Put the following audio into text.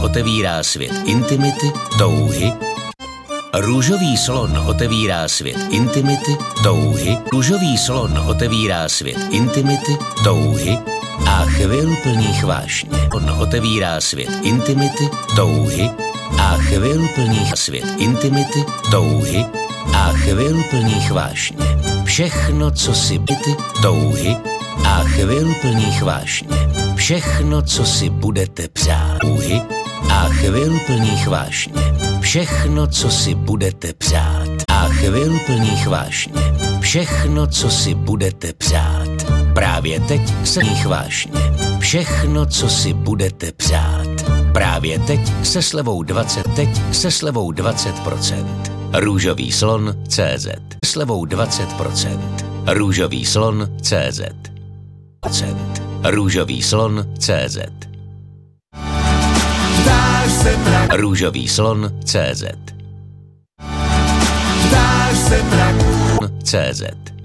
otevírá svět intimity, touhy. Růžový slon otevírá svět intimity, touhy. Růžový slon otevírá svět intimity, touhy a chvil plných vášně. On otevírá svět intimity, touhy a chvil plných svět intimity, touhy a chvil plných vášně. Všechno, co si byty, touhy a chvil plných vášně. Všechno, co si budete přát, touhy a chvil plných vášně. Všechno, co si budete přát a chvil plných vášně. Všechno, co si budete přát. Právě teď se plných vášně. Všechno, co si budete přát. Právě teď se slevou 20%. Růžový slon CZ. Slevou 20%. Růžový slon CZ. Růžový slon CZ. Růžový slon CZ. CZ.